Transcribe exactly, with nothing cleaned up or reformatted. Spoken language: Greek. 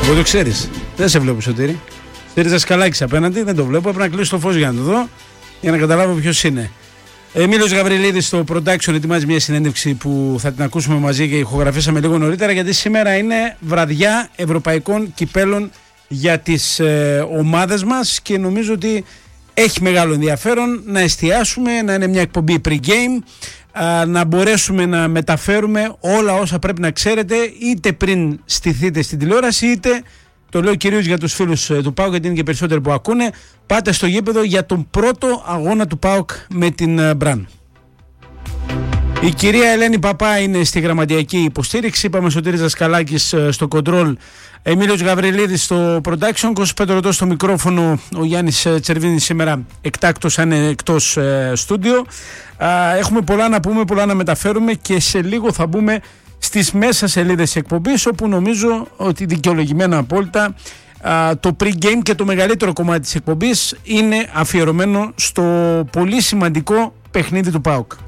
Εγώ το ξέρεις. Δεν σε βλέπω, Σωτήρη. Στήρι Δασκαλάκης απέναντι, δεν το βλέπω. Πρέπει να κλείσω το φως για να το δω, για να καταλάβω ποιος είναι. Εμίλιος Γαβριλίδης στο production ετοιμάζει μια συνέντευξη που θα την ακούσουμε μαζί και ηχογραφήσαμε λίγο νωρίτερα, γιατί σήμερα είναι βραδιά ευρωπαϊκών κυπέλων για τις ε, ομάδες μας και νομίζω ότι έχει μεγάλο ενδιαφέρον να εστιάσουμε, να είναι μια εκπομπή pre-game, α, να μπορέσουμε να μεταφέρουμε όλα όσα πρέπει να ξέρετε είτε πριν στηθείτε στην τηλεόραση, είτε, το λέω κυρίως για τους φίλους του ΠΑΟΚ γιατί είναι και περισσότεροι που ακούνε, πάτε στο γήπεδο για τον πρώτο αγώνα του ΠΑΟΚ με την Μπραν. Η κυρία Ελένη Παπά είναι στη γραμματιακή υποστήριξη. Είπαμε Σωτήρης Δασκαλάκης στο control, Εμίλιος Γαβριλίδης στο production, Κώστας Πετρωτός στο μικρόφωνο, ο Γιάννης Τσερβίνης σήμερα εκτάκτος, αν είναι εκτός ε, στούντιο. Έχουμε πολλά να πούμε, πολλά να μεταφέρουμε και σε λίγο θα μπούμε στις μέσα σελίδες εκπομπής, όπου νομίζω ότι δικαιολογημένα απόλυτα α, το pre-game και το μεγαλύτερο κομμάτι της εκπομπής είναι αφιερωμένο στο πολύ σημαντικό παιχνίδι του ΠΑΟΚ.